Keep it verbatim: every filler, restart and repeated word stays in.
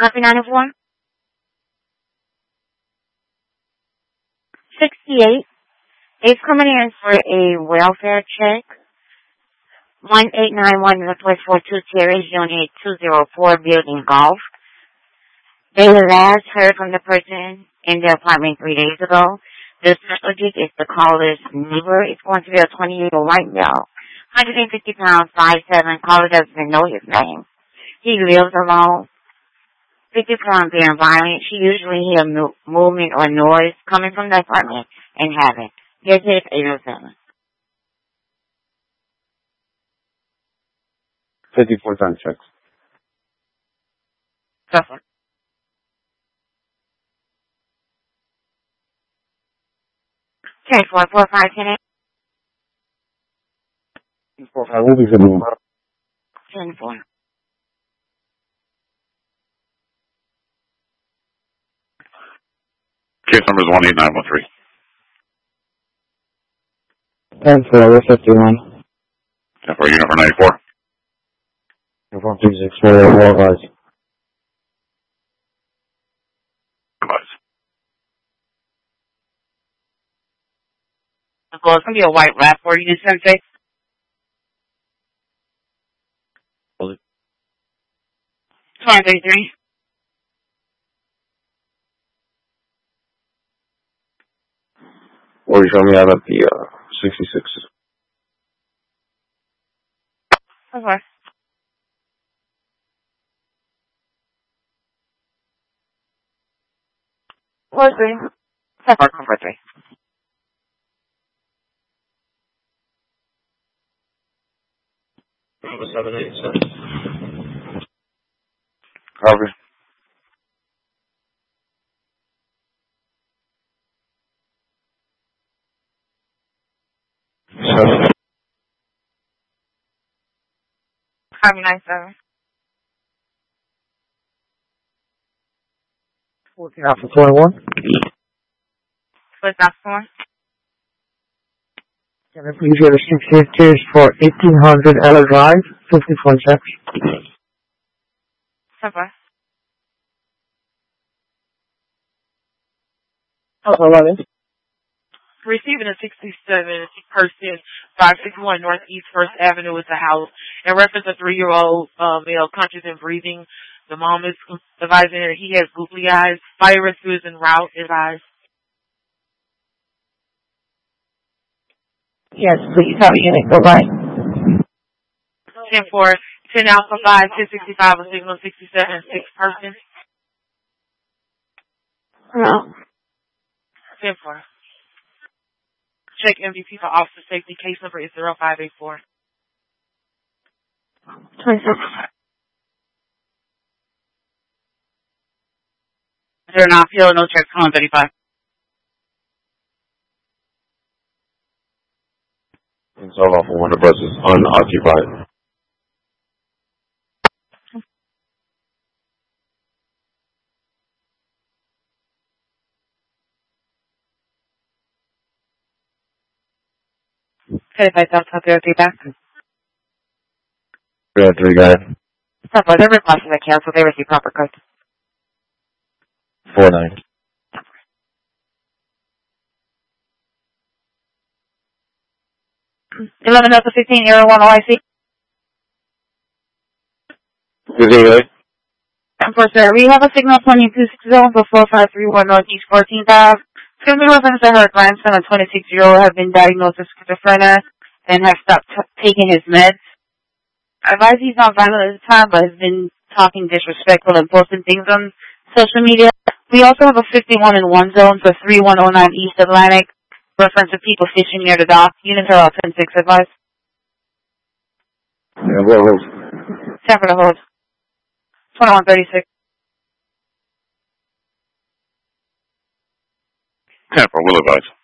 Copy nine oh four. sixty-eight. It's coming in for a welfare check. one eight nine one Northwest forty-two Terrace, Unit two oh four, Building Golf. They last heard from the person in the apartment three days ago. The subject is the caller's neighbor. It's going to be a twenty-year-old white male. one hundred fifty pounds, five seven. Caller doesn't know his name. He lives alone. fifty pounds being violent. She usually hears mo- movement or noise coming from the apartment and haven't. Here's his eight oh seven. fifty-four time checks. Suffer. ten four four five ten eight. four five will be good. ten four. Case number is one eight nine one three. ten four fifty-one. ten four, unit for ninety-four. Uniform three six four, four guys. Well, it's going to be a white wrap for you, Sensei. twenty thirty-three. Or you show me out of the uh, sixty-six. Okay. What's three? Seven four three. seven eight six. Copy. Seven. Copy nine seven. fourteen Alpha twenty-one. What's that for? Can I please get a six fifty for eighteen hundred Ella Drive, fifty-four checks? Super. Oh, eleven. Receiving a sixty-seven person, five sixty-one Northeast First Avenue is the house. In reference to three-year-old uh, male conscious and breathing, the mom is advising that he has googly eyes. Fire rescue is en route, advised. Yes, please. Have a unit. Go by. ten four, ten Alpha five, ten sixty-five, a signal sixty-seven, six person. No. ten four. Check M V P for officer safety. Case number is zero five eight four. twenty-six. They're not appeal, no checks on thirty-five. It's all off of one of the buses unoccupied. thirty-five South South zero three back. We had three guys. Stop. Their requests are canceled. They receive proper code. Four nine. eleven Delta fifteen, Aero one O I C. Fifteen guys. And for sir, we have a signal twenty-two sixty for four five three one Northeast fourteenth Avenue. Excuse me, reference that her grandson, a twenty-six-year-old, have been diagnosed with schizophrenia and have stopped t- taking his meds. I advise he's not violent at the time, but has been talking disrespectful and posting things on social media. We also have a fifty-one in one zone for three one oh nine East Atlantic. Reference to people fishing near the dock. Units are all ten six advice. Yeah, what hold? ten for the hold. twenty-one thirty-six. ten four, will advise.